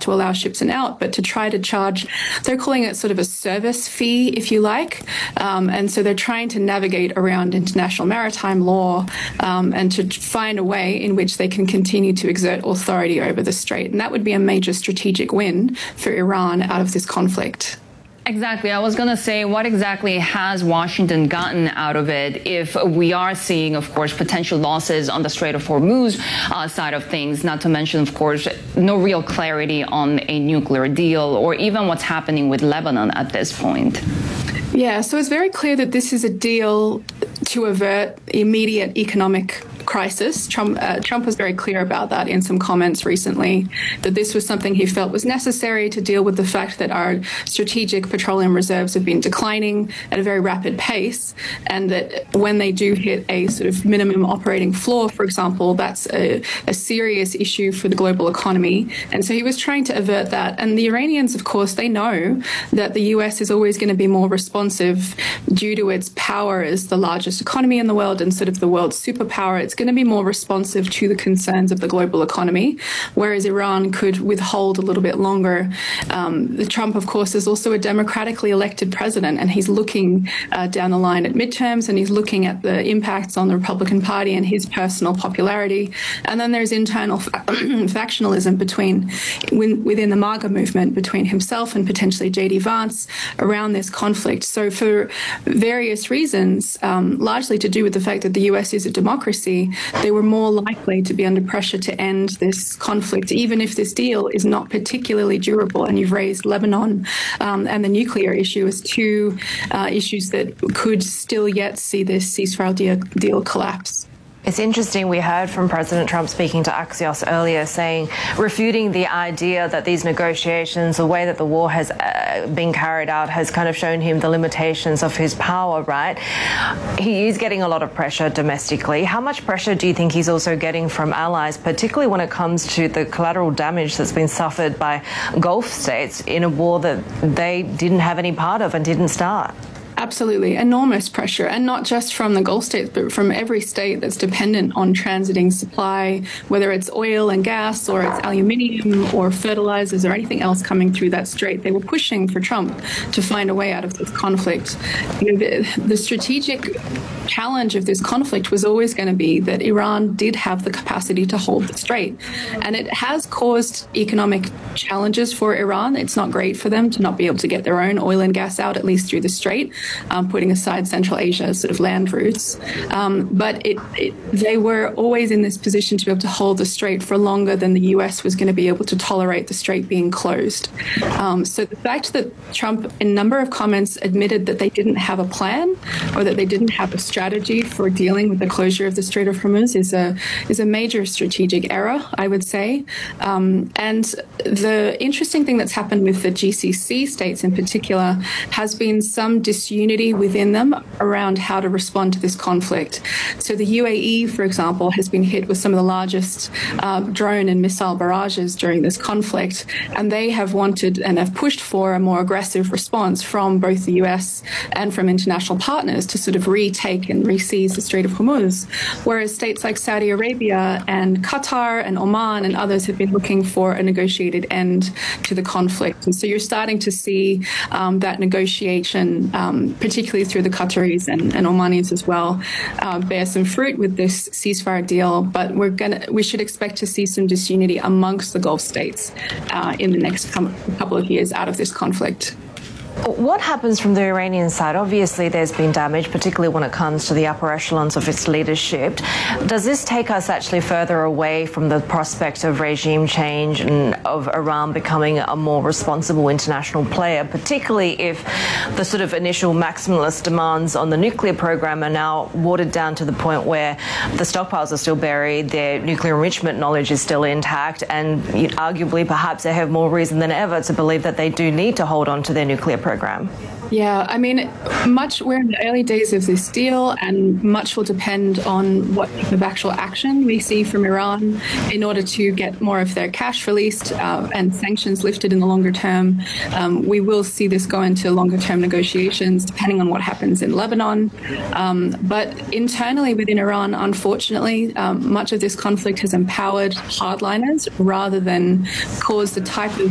to allow ships in out, but to try to charge, they're calling it sort of a service fee, if you like. And so they're trying to navigate around international maritime law and to find a way in which they can continue to exert authority over the strait. And that would be a major strategic win for Iran out of this conflict. Exactly. I was going to say, what exactly has Washington gotten out of it if we are seeing, of course, potential losses on the Strait of Hormuz side of things, not to mention, of course, no real clarity on a nuclear deal or even what's happening with Lebanon at this point? Yeah, so it's very clear that this is a deal to avert immediate economic crisis. Trump was very clear about that in some comments recently, that this was something he felt was necessary to deal with the fact that our strategic petroleum reserves have been declining at a very rapid pace, and that when they do hit a sort of minimum operating floor, for example, that's a serious issue for the global economy. And so he was trying to avert that. And the Iranians, of course, they know that the US is always going to be more responsive due to its power as the largest economy in the world and sort of the world's superpower. It's going to be more responsive to the concerns of the global economy, whereas Iran could withhold a little bit longer. Trump, of course, is also a democratically elected president, and he's looking down the line at midterms, and he's looking at the impacts on the Republican Party and his personal popularity. And then there's internal factionalism within the MAGA movement between himself and potentially J.D. Vance around this conflict. So for various reasons, largely to do with the fact that the US is a democracy, they were more likely to be under pressure to end this conflict, even if this deal is not particularly durable. And you've raised Lebanon and the nuclear issue as two issues that could still yet see this ceasefire deal collapse. It's interesting, we heard from President Trump speaking to Axios earlier saying, refuting the idea that these negotiations, the way that the war has been carried out has kind of shown him the limitations of his power, right? He is getting a lot of pressure domestically. How much pressure do you think he's also getting from allies, particularly when it comes to the collateral damage that's been suffered by Gulf states in a war that they didn't have any part of and didn't start? Absolutely. Enormous pressure, and not just from the Gulf states, but from every state that's dependent on transiting supply, whether it's oil and gas or it's aluminium or fertilizers or anything else coming through that strait. They were pushing for Trump to find a way out of this conflict. The strategic challenge of this conflict was always going to be that Iran did have the capacity to hold the strait. And it has caused economic challenges for Iran. It's not great for them to not be able to get their own oil and gas out, at least through the strait. Putting aside Central Asia's sort of land routes. But they were always in this position to be able to hold the strait for longer than the US was going to be able to tolerate the strait being closed. So the fact that Trump, in a number of comments, admitted that they didn't have a plan or that they didn't have a strategy for dealing with the closure of the Strait of Hormuz is a major strategic error, I would say. And the interesting thing that's happened with the GCC states in particular has been some disunity within them around how to respond to this conflict. So the UAE, for example, has been hit with some of the largest drone and missile barrages during this conflict, and they have wanted and have pushed for a more aggressive response from both the US and from international partners to sort of retake and re-seize the Strait of Hormuz, whereas states like Saudi Arabia and Qatar and Oman and others have been looking for a negotiated end to the conflict. And so you're starting to see that negotiation, particularly through the Qataris and Omanis as well, bear some fruit with this ceasefire deal. But we should expect to see some disunity amongst the Gulf states in the next couple of years out of this conflict. What happens from the Iranian side? Obviously, there's been damage, particularly when it comes to the upper echelons of its leadership. Does this take us actually further away from the prospect of regime change and of Iran becoming a more responsible international player, particularly if the sort of initial maximalist demands on the nuclear program are now watered down to the point where the stockpiles are still buried, their nuclear enrichment knowledge is still intact, and arguably perhaps they have more reason than ever to believe that they do need to hold on to their nuclear program? Yeah, I mean, we're in the early days of this deal, and much will depend on what type of actual action we see from Iran in order to get more of their cash released and sanctions lifted in the longer term. We will see this go into longer term negotiations, depending on what happens in Lebanon. But internally within Iran, unfortunately, much of this conflict has empowered hardliners rather than caused the type of